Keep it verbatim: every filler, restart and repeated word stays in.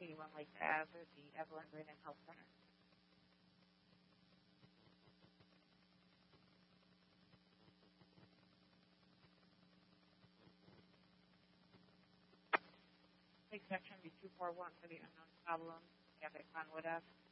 anyone like to add for the Evelyn Renan Health Center? Next section would be two four one for the unknown problem. Gavin Conwood F.